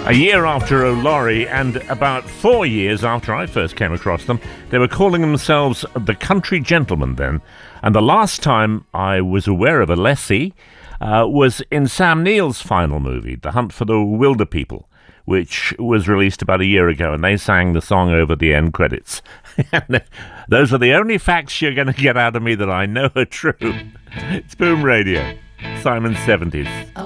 A year after O'Laurie and about 4 years after I first came across them, they were calling themselves the Country Gentlemen then. And the last time I was aware of Alessi was in Sam Neill's final movie, The Hunt for the Wilder People, which was released about a year ago, and they sang the song over the end credits. Those are the only facts you're going to get out of me that I know are true. It's Boom Radio, Simon's 70s.